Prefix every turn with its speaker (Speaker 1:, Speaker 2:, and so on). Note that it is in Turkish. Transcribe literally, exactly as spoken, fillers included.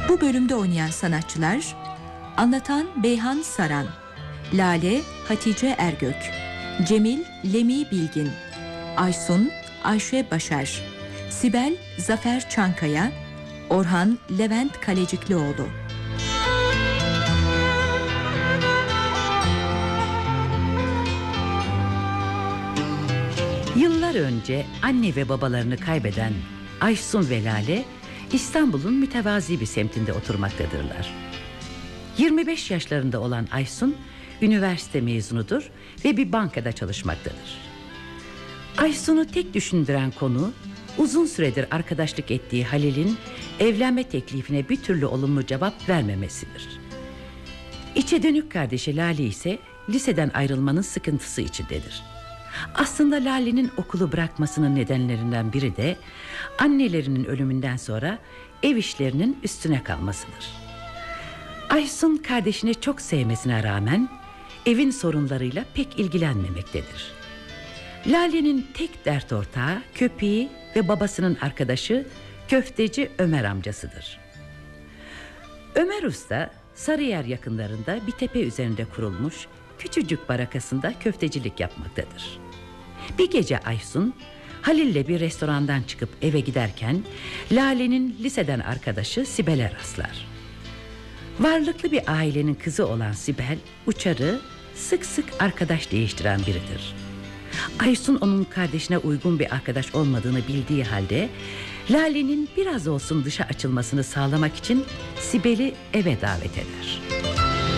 Speaker 1: Bu bölümde oynayan sanatçılar: anlatan Beyhan Saran, Lale Hatice Ergök, Cemil Lemi Bilgin, Aysun Ayşe Başar, Sibel Zafer Çankaya, Orhan Levent Kaleciklioğlu.
Speaker 2: Yıllar önce anne ve babalarını kaybeden Aysun ve Lale, İstanbul'un mütevazi bir semtinde oturmaktadırlar. yirmi beş yaşlarında olan Aysun, üniversite mezunudur ve bir bankada çalışmaktadır. Aysun'u tek düşündüren konu, uzun süredir arkadaşlık ettiği Halil'in evlenme teklifine bir türlü olumlu cevap vermemesidir. İçe dönük kardeşi Lale ise liseden ayrılmanın sıkıntısı içindedir. Aslında Lale'nin okulu bırakmasının nedenlerinden biri de annelerinin ölümünden sonra ev işlerinin üstüne kalmasıdır. Aysun kardeşini çok sevmesine rağmen evin sorunlarıyla pek ilgilenmemektedir. Lale'nin tek dert ortağı köpeği ve babasının arkadaşı köfteci Ömer amcasıdır. Ömer Usta Sarıyer yakınlarında bir tepe üzerinde kurulmuş küçücük barakasında köftecilik yapmaktadır. Bir gece Aysun Halil'le bir restorandan çıkıp eve giderken Lale'nin liseden arkadaşı Sibel'e rastlar. Varlıklı bir ailenin kızı olan Sibel uçarı, sık sık arkadaş değiştiren biridir. Aysun onun kardeşine uygun bir arkadaş olmadığını bildiği halde Lale'nin biraz olsun dışa açılmasını sağlamak için Sibel'i eve davet eder.